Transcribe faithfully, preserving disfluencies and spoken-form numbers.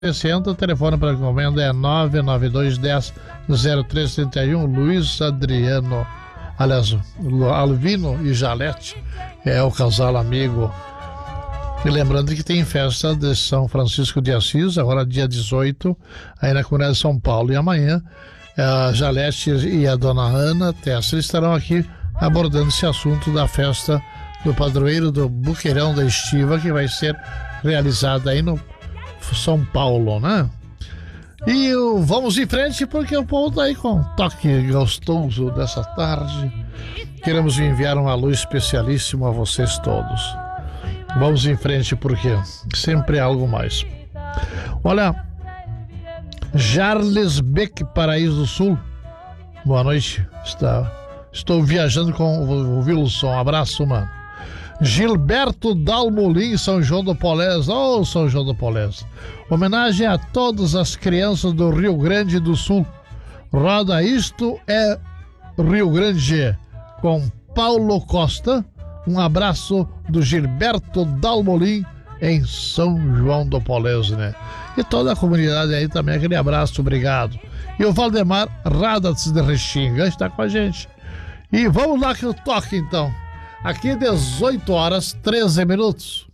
sessenta, o telefone para encomenda é nove nove dois um zero zero três três um. Luiz Adriano, aliás, Alvino e Jalete é o casal amigo. E lembrando que tem festa de São Francisco de Assis, agora dia dezoito, aí na comunidade de São Paulo. E amanhã a Jalete e a dona Ana Tessa estarão aqui abordando esse assunto da festa do padroeiro do Buqueirão da Estiva, que vai ser realizada aí no São Paulo, né? E uh, vamos em frente, porque o povo tá aí com um toque gostoso dessa tarde. Queremos enviar um alô especialíssimo a vocês todos. Vamos em frente, porque sempre há algo mais. Olha, Jarles Beck, Paraíso do Sul. Boa noite. Está, estou viajando com o Wilson. Abraço, mano. Gilberto Dalmolin, São João do Polés. Ô, oh, São João do Polés. Homenagem a todas as crianças do Rio Grande do Sul. Roda Isto é Rio Grande, com Paulo Costa. Um abraço do Gilberto Dalmolin, em São João do Polés, né? E toda a comunidade aí também, aquele abraço, obrigado. E o Valdemar Radatz de Restinga está com a gente. E vamos lá que eu toque, então. Aqui dezoito horas, treze minutos.